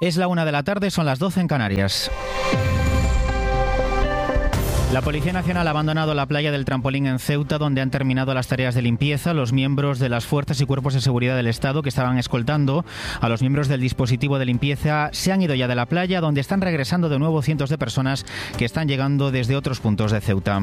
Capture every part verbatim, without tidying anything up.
Es la una de la tarde, son las doce en Canarias. La Policía Nacional ha abandonado la playa del Trampolín en Ceuta, donde han terminado las tareas de limpieza. Los miembros de las fuerzas y cuerpos de seguridad del Estado que estaban escoltando a los miembros del dispositivo de limpieza se han ido ya de la playa, donde están regresando de nuevo cientos de personas que están llegando desde otros puntos de Ceuta.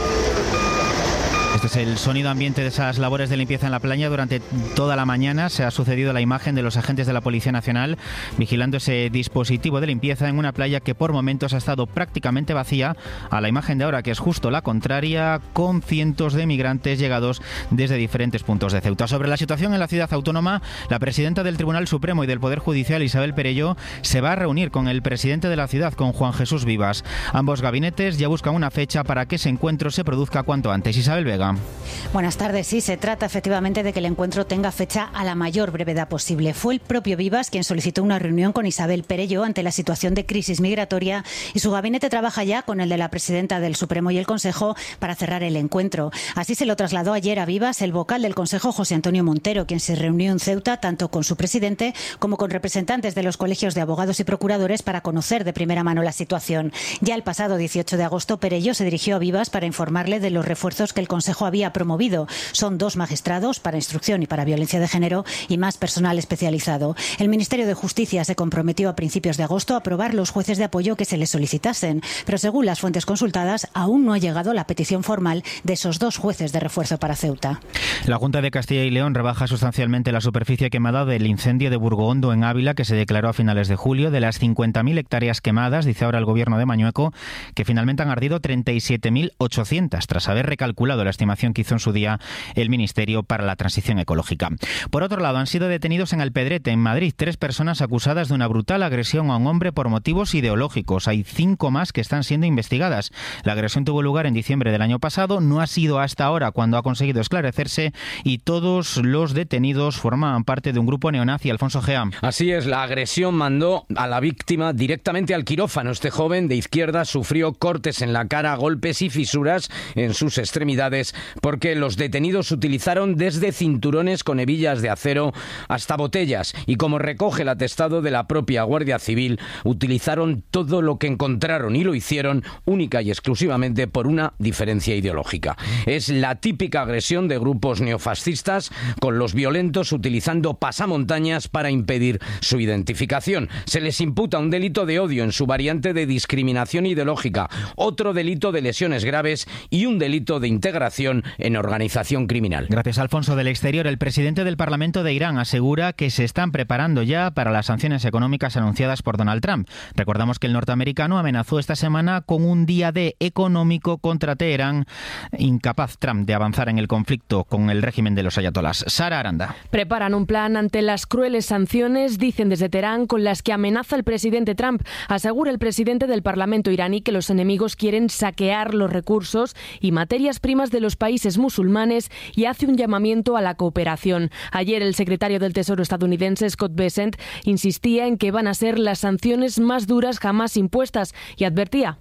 Este es el sonido ambiente de esas labores de limpieza en la playa. Durante toda la mañana se ha sucedido la imagen de los agentes de la Policía Nacional vigilando ese dispositivo de limpieza en una playa que por momentos ha estado prácticamente vacía, a la imagen de ahora que es justo la contraria, con cientos de migrantes llegados desde diferentes puntos de Ceuta. Sobre la situación en la ciudad autónoma, la presidenta del Tribunal Supremo y del Poder Judicial, Isabel Perelló, se va a reunir con el presidente de la ciudad, con Juan Jesús Vivas. Ambos gabinetes ya buscan una fecha para que ese encuentro se produzca cuanto antes. Isabel Vega. Buenas tardes. Sí, se trata efectivamente de que el encuentro tenga fecha a la mayor brevedad posible. Fue el propio Vivas quien solicitó una reunión con Isabel Perelló ante la situación de crisis migratoria y su gabinete trabaja ya con el de la presidenta del Supremo y el Consejo para cerrar el encuentro. Así se lo trasladó ayer a Vivas el vocal del Consejo, José Antonio Montero, quien se reunió en Ceuta tanto con su presidente como con representantes de los colegios de abogados y procuradores para conocer de primera mano la situación. Ya el pasado dieciocho de agosto, Perelló se dirigió a Vivas para informarle de los refuerzos que el Consejo había promovido. Son dos magistrados para instrucción y para violencia de género y más personal especializado. El Ministerio de Justicia se comprometió a principios de agosto a aprobar los jueces de apoyo que se les solicitasen, pero según las fuentes consultadas, aún no ha llegado la petición formal de esos dos jueces de refuerzo para Ceuta. La Junta de Castilla y León rebaja sustancialmente la superficie quemada del incendio de Burgohondo en Ávila, que se declaró a finales de julio. De las cincuenta mil hectáreas quemadas, dice ahora el gobierno de Mañueco, que finalmente han ardido treinta y siete mil ochocientas, tras haber recalculado la estimación que hizo en su día el Ministerio para la Transición Ecológica. Por otro lado, han sido detenidos en Alpedrete, en Madrid, tres personas acusadas de una brutal agresión a un hombre por motivos ideológicos. Hay cinco más que están siendo investigadas. La agresión tuvo lugar en diciembre del año pasado, no ha sido hasta ahora cuando ha conseguido esclarecerse, y todos los detenidos formaban parte de un grupo neonazi. Alfonso Gea. Así es, la agresión mandó a la víctima directamente al quirófano. Este joven de izquierda sufrió cortes en la cara, golpes y fisuras en sus extremidades, porque los detenidos utilizaron desde cinturones con hebillas de acero hasta botellas, y como recoge el atestado de la propia Guardia Civil, utilizaron todo lo que encontraron y lo hicieron única y exclusivamente por una diferencia ideológica. Es la típica agresión de grupos neofascistas, con los violentos utilizando pasamontañas para impedir su identificación. Se les imputa un delito de odio en su variante de discriminación ideológica, otro delito de lesiones graves y un delito de integración en organización criminal. Gracias, Alfonso. Del exterior, el presidente del Parlamento de Irán asegura que se están preparando ya para las sanciones económicas anunciadas por Donald Trump. Recordamos que el norteamericano amenazó esta semana con un día D económico contra Teherán, incapaz Trump de avanzar en el conflicto con el régimen de los ayatolás. Sara Aranda. Preparan un plan ante las crueles sanciones, dicen desde Teherán, con las que amenaza el presidente Trump. Asegura el presidente del Parlamento iraní que los enemigos quieren saquear los recursos y materias primas de los países musulmanes y hace un llamamiento a la cooperación. Ayer el secretario del Tesoro estadounidense, Scott Bessent, insistía en que van a ser las sanciones más duras jamás impuestas y advertía: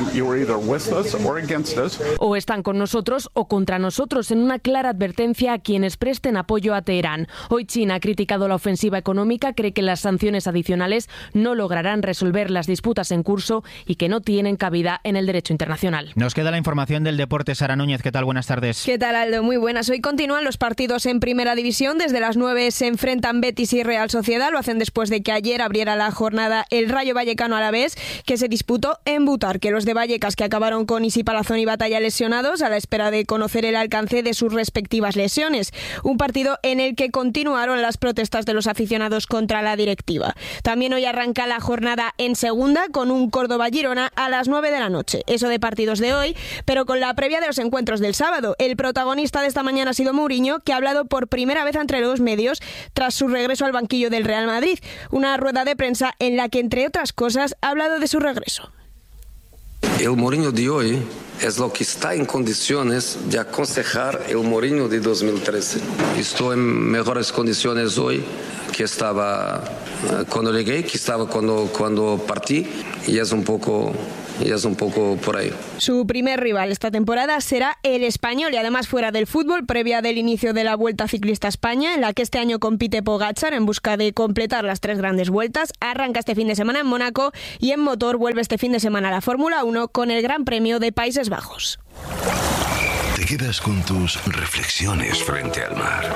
o están con nosotros o contra nosotros, en una clara advertencia a quienes presten apoyo a Teherán. Hoy China ha criticado la ofensiva económica, cree que las sanciones adicionales no lograrán resolver las disputas en curso y que no tienen cabida en el derecho internacional. Nos queda la información del deporte. Sara Núñez, ¿qué tal? Buenas tardes. ¿Qué tal, Aldo? Muy buenas. Hoy continúan los partidos en Primera División. Desde las nueve se enfrentan Betis y Real Sociedad. Lo hacen después de que ayer abriera la jornada el Rayo Vallecano Alavés, que se disputó en Butarque. Los de Vallecas, que acabaron con Isi Palazón y Batalla lesionados a la espera de conocer el alcance de sus respectivas lesiones. Un partido en el que continuaron las protestas de los aficionados contra la directiva. También hoy arranca la jornada en Segunda con un Córdoba-Girona a las nueve de la noche. Eso de partidos de hoy, pero con la previa de los encuentros del sábado. El protagonista de esta mañana ha sido Mourinho, que ha hablado por primera vez entre los medios tras su regreso al banquillo del Real Madrid. Una rueda de prensa en la que, entre otras cosas, ha hablado de su regreso. El Mourinho de hoy es lo que está en condiciones de aconsejar el Mourinho de dos mil trece. Estoy en mejores condiciones hoy que estaba cuando llegué, que estaba cuando, cuando partí, y es un poco... Y es un poco por ahí. Su primer rival esta temporada será el Español y además fuera del fútbol, previa del inicio de la Vuelta Ciclista a España, en la que este año compite Pogačar en busca de completar las tres grandes vueltas. Arranca este fin de semana en Mónaco y en motor vuelve este fin de semana a la Fórmula uno con el Gran Premio de Países Bajos. Te quedas con tus reflexiones frente al mar,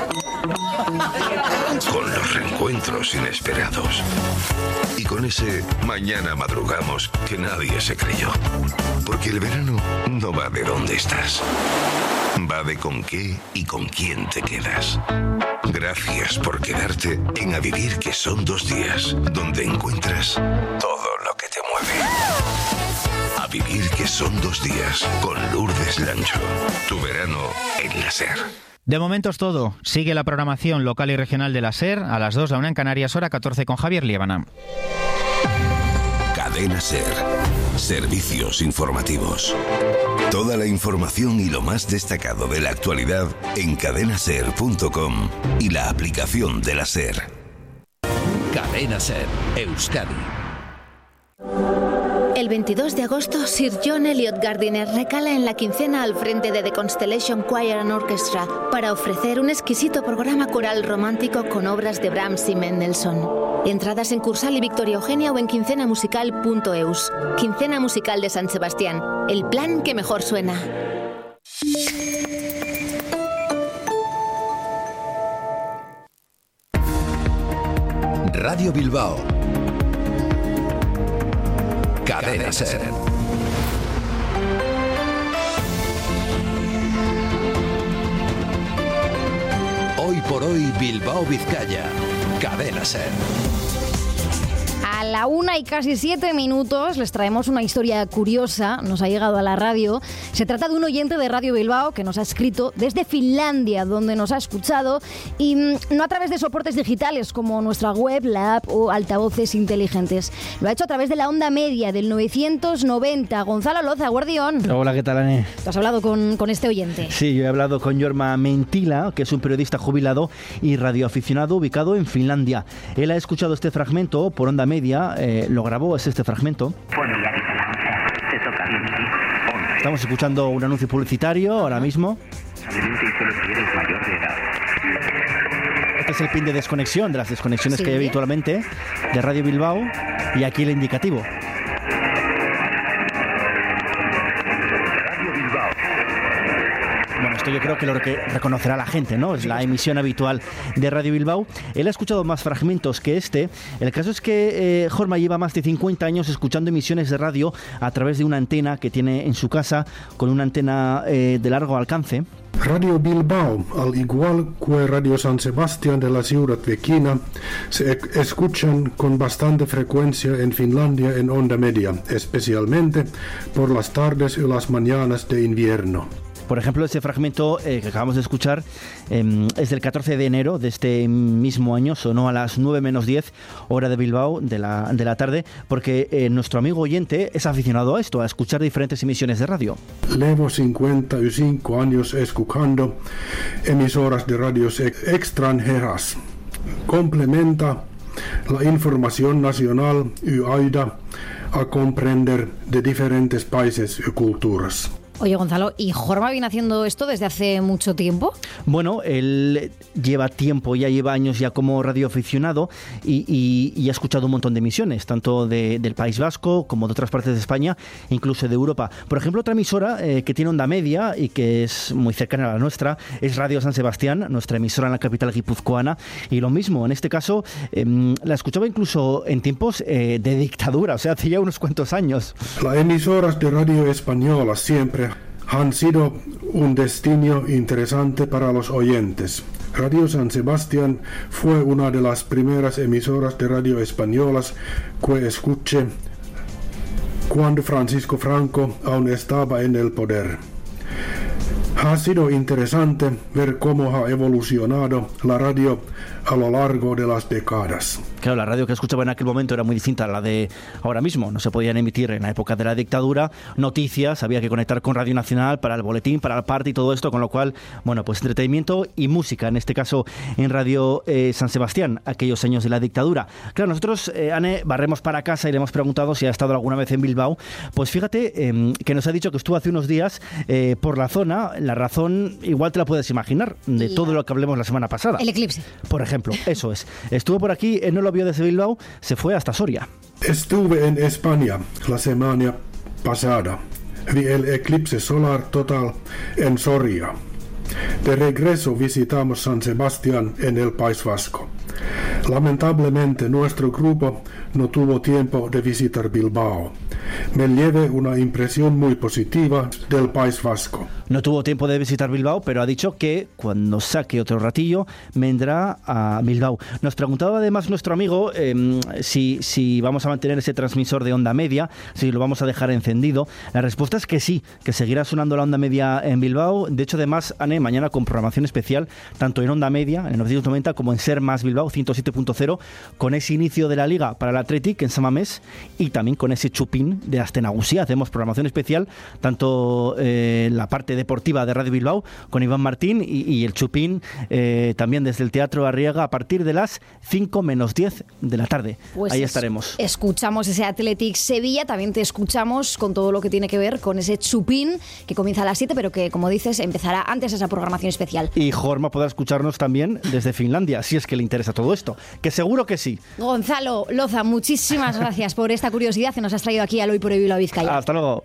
con los reencuentros inesperados y con ese mañana madrugamos que nadie se creyó. Porque el verano no va de dónde estás, va de con qué y con quién te quedas. Gracias por quedarte en A Vivir, que son dos días, donde encuentras todo lo que te mueve. A Vivir, que son dos días, con Lourdes Lancho. Tu verano en la SER. De momento es todo. Sigue la programación local y regional de la SER a las dos, la una en Canarias, hora catorce con Javier Liébana. Cadena SER. Servicios informativos. Toda la información y lo más destacado de la actualidad en cadena ser punto com y la aplicación de la SER. Cadena SER, Euskadi. El veintidós de agosto, Sir John Eliot Gardiner recala en la quincena al frente de The Constellation Choir and Orchestra para ofrecer un exquisito programa coral romántico con obras de Brahms y Mendelssohn. Entradas en Cursal y Victoria Eugenia o en quincena musical punto eus. Quincena Musical de San Sebastián, el plan que mejor suena. Radio Bilbao. Cadena SER. Hoy por hoy Bilbao Vizcaya. Cadena SER. A la una y casi siete minutos les traemos una historia curiosa, nos ha llegado a la radio. Se trata de un oyente de Radio Bilbao que nos ha escrito desde Finlandia, donde nos ha escuchado, y no a través de soportes digitales como nuestra web, la app o altavoces inteligentes. Lo ha hecho a través de la onda media del novecientos noventa. Gonzalo Loza, guardión. Hola, ¿qué tal, Ané? ¿Tú has hablado con, con este oyente? Sí, yo he hablado con Jorma Mentila, que es un periodista jubilado y radioaficionado ubicado en Finlandia. Él ha escuchado este fragmento por onda media, eh, lo grabó, es este fragmento. Estamos escuchando un anuncio publicitario ahora mismo. Este es el pin de desconexión, de las desconexiones sí. que hay habitualmente de Radio Bilbao, y aquí el indicativo. Bueno, esto yo creo que lo que reconocerá la gente, ¿no? Es la emisión habitual de Radio Bilbao. Él ha escuchado más fragmentos que este. El caso es que eh, Jorma lleva más de cincuenta años escuchando emisiones de radio a través de una antena que tiene en su casa, con una antena eh, de largo alcance. Radio Bilbao, al igual que Radio San Sebastián de la ciudad vecina, se escuchan con bastante frecuencia en Finlandia en onda media, especialmente por las tardes y las mañanas de invierno. Por ejemplo, ese fragmento eh, que acabamos de escuchar eh, es del catorce de enero de este mismo año, sonó a las nueve menos diez, hora de Bilbao, de la, de la tarde, porque eh, nuestro amigo oyente es aficionado a esto, a escuchar diferentes emisiones de radio. Llevo cincuenta y cinco años escuchando emisoras de radios extranjeras. Complementa la información nacional y ayuda a comprender de diferentes países y culturas. Oye, Gonzalo, ¿y Jorma viene haciendo esto desde hace mucho tiempo? Bueno, él lleva tiempo, ya lleva años ya como radioaficionado y, y, y ha escuchado un montón de emisiones, tanto de, del País Vasco como de otras partes de España, incluso de Europa. Por ejemplo, otra emisora eh, que tiene onda media y que es muy cercana a la nuestra es Radio San Sebastián, nuestra emisora en la capital guipuzcoana, y lo mismo, en este caso, eh, la escuchaba incluso en tiempos eh, de dictadura, o sea, hace ya unos cuantos años. Las emisoras de radio española siempre han sido un destino interesante para los oyentes. Radio San Sebastián fue una de las primeras emisoras de radio españolas que escuché cuando Francisco Franco aún estaba en el poder. Ha sido interesante ver cómo ha evolucionado la radio a lo largo de las décadas. Claro, la radio que escuchaba en aquel momento era muy distinta a la de ahora mismo. No se podían emitir en la época de la dictadura noticias, había que conectar con Radio Nacional para el boletín, para el party y todo esto, con lo cual, bueno, pues entretenimiento y música, en este caso en Radio eh, San Sebastián, aquellos años de la dictadura. Claro, nosotros, eh, Ane, barremos para casa y le hemos preguntado si ha estado alguna vez en Bilbao. Pues fíjate eh, que nos ha dicho que estuvo hace unos días eh, por la zona. La razón, igual te la puedes imaginar, de la... todo lo que hablemos la semana pasada. El eclipse. Por ejemplo, eso es. Estuvo por aquí, él no lo vio desde Bilbao, se fue hasta Soria. Estuve en España la semana pasada. Vi el eclipse solar total en Soria. De regreso visitamos San Sebastián en el País Vasco. Lamentablemente nuestro grupo no tuvo tiempo de visitar Bilbao. Me llevé una impresión muy positiva del País Vasco. No tuvo tiempo de visitar Bilbao, pero ha dicho que cuando saque otro ratillo vendrá a Bilbao. Nos preguntaba además nuestro amigo eh, si, si vamos a mantener ese transmisor de onda media, si lo vamos a dejar encendido. La respuesta es que sí, que seguirá sonando la onda media en Bilbao. De hecho, además, Ane, mañana con programación especial, tanto en onda media, en novecientos noventa, como en Ser Más Bilbao, ciento siete punto cero, con ese inicio de la Liga para el Athletic en San Mamés y también con ese chupín de Astenagusía. Hacemos programación especial, tanto eh, la parte deportiva de Radio Bilbao con Iván Martín y, y el chupín eh, también desde el Teatro Arriaga a partir de las cinco menos diez de la tarde. Pues ahí es, estaremos. Escuchamos ese Athletic Sevilla, también te escuchamos con todo lo que tiene que ver con ese chupín que comienza a las siete, pero que, como dices, empezará antes esa programación especial. Y Jorma podrá escucharnos también desde Finlandia, si es que le interesa todo esto, que seguro que sí. Gonzalo Loza, muchísimas gracias por esta curiosidad que nos has traído aquí al Hoy por Hoy Bilbao Vizcaya. Hasta luego.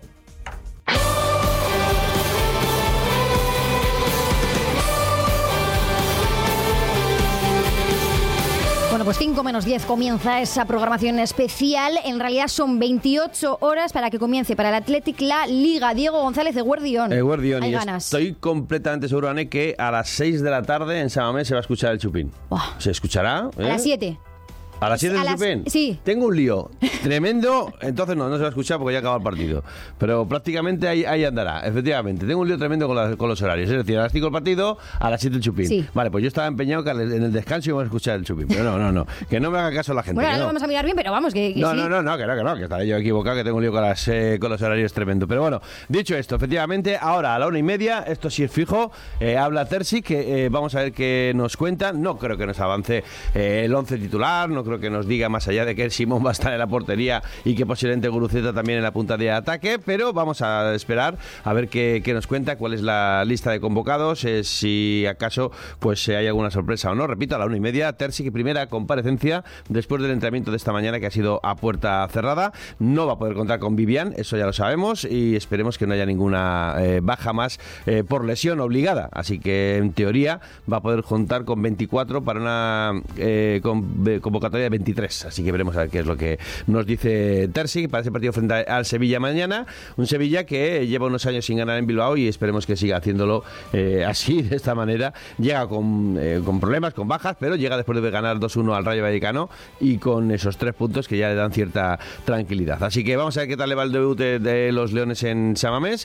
Bueno, pues cinco menos diez comienza esa programación especial. En realidad son veintiocho horas para que comience para el Athletic la Liga. Diego González de Guardión. Eh, Guardión, Hay y ganas. Estoy completamente seguro, Ane, que a las seis de la tarde en San Mamés se va a escuchar el chupín. Buah. ¿Se escuchará? ¿Eh? A las siete. ¿A las siete A del las- chupín? sí. Tengo un lío tremendo, entonces no, no se va a escuchar porque ya acaba el partido. Pero prácticamente ahí, ahí andará, efectivamente. Tengo un lío tremendo con, la- con los horarios. Es decir, a las cinco el partido, a las siete el chupín. Sí. Vale, pues yo estaba empeñado que al- en el descanso íbamos a escuchar el chupín. Pero no, no, no. Que no me haga caso la gente. Bueno, que ahora no. lo vamos a mirar bien, pero vamos, que, que No, sí. no, no, no, que no, que no, que estaré yo equivocado, que tengo un lío con, las, eh, con los horarios tremendo. Pero bueno, dicho esto, efectivamente, ahora a la una y media, esto sí es fijo, eh, habla Terzi, que eh, vamos a ver qué nos cuentan. No creo que nos avance eh, el once titular, no creo que nos diga más allá de que Simón va a estar en la portería y que posiblemente Guruceta también en la punta de ataque, pero vamos a esperar a ver qué, qué nos cuenta, cuál es la lista de convocados, eh, si acaso pues eh, hay alguna sorpresa o no. Repito, a la una y media, Terzi, que primera comparecencia después del entrenamiento de esta mañana que ha sido a puerta cerrada. No va a poder contar con Vivian, eso ya lo sabemos, y esperemos que no haya ninguna eh, baja más eh, por lesión obligada. Así que en teoría va a poder contar con veinticuatro para una eh, con, eh, convocatoria de veintitrés. Así que veremos a ver qué es lo que nos dice Terzi para ese partido frente al Sevilla mañana. Un Sevilla que lleva unos años sin ganar en Bilbao y esperemos que siga haciéndolo eh, así, de esta manera. Llega con, eh, con problemas, con bajas, pero llega después de ganar dos uno al Rayo Vallecano y con esos tres puntos que ya le dan cierta tranquilidad. Así que vamos a ver qué tal le va el debut de, de los Leones en San Mamés.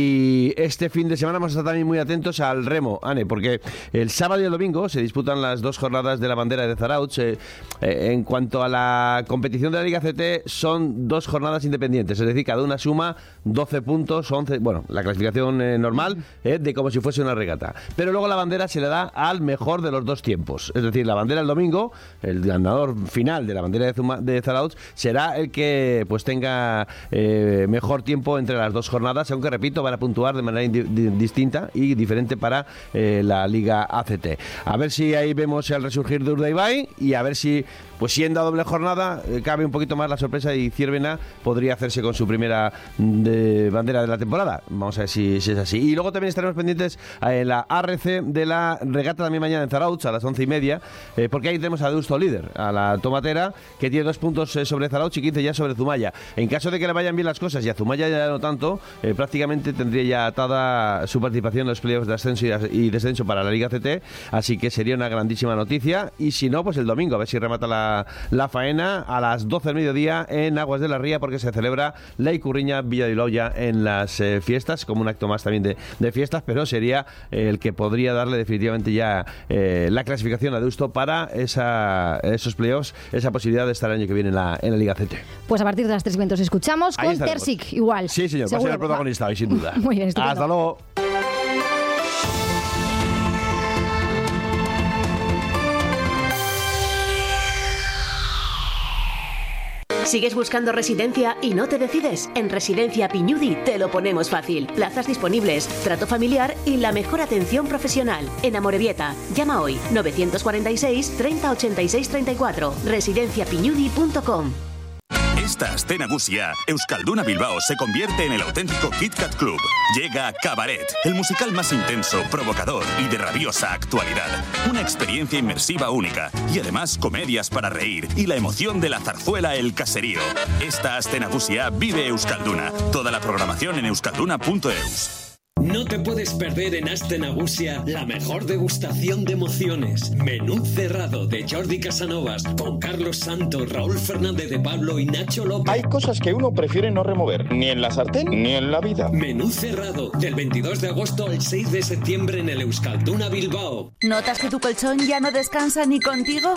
Y este fin de semana vamos a estar también muy atentos al remo, Ane, porque el sábado y el domingo se disputan las dos jornadas de la bandera de Zarautz. Eh, eh, en cuanto a la competición de la Liga C T, son dos jornadas independientes, es decir, cada una suma doce puntos, once, bueno, la clasificación eh, normal, eh, de como si fuese una regata. Pero luego la bandera se le da al mejor de los dos tiempos, es decir, la bandera el domingo, el ganador final de la bandera de, Zuma, de Zarautz será el que pues tenga eh, mejor tiempo entre las dos jornadas, aunque repito, van a puntuar de manera indi- di- distinta y diferente para eh, la Liga A C T. A ver si ahí vemos el resurgir de Urdaibai y a ver si, pues siendo doble jornada, eh, cabe un poquito más la sorpresa y Ciervena podría hacerse con su primera de bandera de la temporada. Vamos a ver si, si es así. Y luego también estaremos pendientes en la A R C de la regata también mañana en Zarautz a las once y media, eh, porque ahí tenemos a Deusto líder, a la tomatera, que tiene dos puntos eh, sobre Zarautz y quince ya sobre Zumaya. En caso de que le vayan bien las cosas y a Zumaya ya no tanto, eh, prácticamente tendría ya atada su participación en los playoffs de ascenso y, y descenso para la Liga C T, así que sería una grandísima noticia. Y si no, pues el domingo, a ver si remata la, la faena a las doce del mediodía en Aguas de la Ría, porque se celebra la Icurriña Villa de Iloya en las eh, fiestas, como un acto más también de, de fiestas, pero sería eh, el que podría darle definitivamente ya eh, la clasificación a Deusto para esa, esos playoffs, esa posibilidad de estar el año que viene en la, en la Liga C T. Pues a partir de las tres y veinte os escuchamos Ahí con estaremos. Terzic, igual. Sí, señor, Seguro. va a ser el protagonista hoy, sin duda. Muy bien, estupendo. Hasta luego. ¿Sigues buscando residencia y no te decides? En Residencia Piñudi te lo ponemos fácil. Plazas disponibles, trato familiar y la mejor atención profesional. En Amorebieta, llama hoy novecientos cuarenta y seis, treinta, ochenta y seis, treinta y cuatro. residencia piñudi punto com. Esta Aste Nagusia, Euskalduna Bilbao se convierte en el auténtico Kit Kat Club. Llega Cabaret, el musical más intenso, provocador y de rabiosa actualidad. Una experiencia inmersiva única y además comedias para reír y la emoción de la zarzuela El Caserío. Esta Aste Nagusia vive Euskalduna. Toda la programación en euskalduna punto eus. No te puedes perder en Aste Nagusia la mejor degustación de emociones. Menú cerrado de Jordi Casanovas con Carlos Santos, Raúl Fernández de Pablo y Nacho López. Hay cosas que uno prefiere no remover, ni en la sartén ni en la vida. Menú cerrado del veintidós de agosto al seis de septiembre en el Euskalduna Bilbao. ¿Notas que tu colchón ya no descansa ni contigo?